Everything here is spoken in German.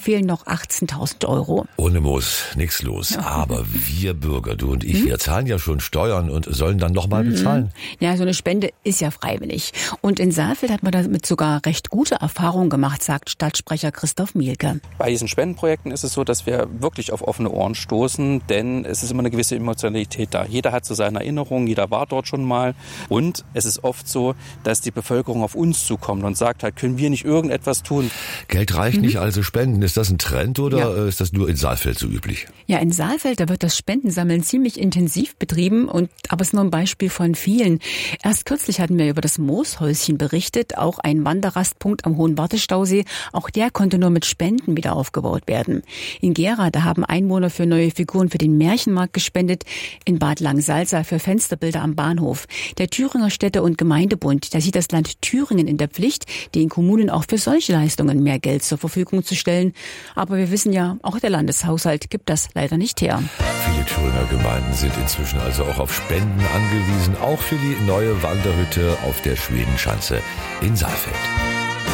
fehlen noch 18.000 Euro. Ohne Moos nichts los. Ja. Aber wir Bürger, du und ich, wir zahlen ja schon Steuern und sollen dann nochmal bezahlen. Ja, so eine Spende ist ja freiwillig. Und in Saalfeld hat man damit sogar recht gute Erfahrungen gemacht, sagt Stadtsprecher Christoph Mielke. Bei diesen Spendenprojekten ist es so, dass wir wirklich auf offene Ohren stoßen, denn es ist immer eine gewisse Emotionalität da. Jeder hat so seine Erinnerungen, jeder war dort schon mal. Und es ist oft so, dass die Bevölkerung auf uns zukommt und sagt halt, können wir nicht irgendetwas tun? Geld reicht nicht, also spenden. Ist das ein Trend oder ist das nur in Saalfeld so üblich? Ja, in Saalfeld, da wird das Spendensammeln ziemlich intensiv betrieben, aber es ist nur ein Beispiel von vielen. Erst kürzlich hatten wir über das Mooshäuschen berichtet, auch ein Wanderrastpunkt am Hohen Wartestausee. Auch der konnte nur mit Spenden wieder aufgebaut werden. In Gera, da haben Einwohner für neue Figuren für den Märchenmarkt gespendet. In Bad Langsalza für Fensterbilder am Bahnhof. Der Thüringer Städte- und Gemeindebund, der sieht das Land Thüringen in der Pflicht, den Kommunen auch für solche Leistungen mehr Geld zur Verfügung zu stellen. Aber wir wissen ja, auch der Landeshaushalt gibt das leider nicht her. Viele Thüringer Gemeinden sind inzwischen also auch auf Spenden angewiesen, auch für die neue Wanderhütte auf der Schwedenschanze in Saalfeld.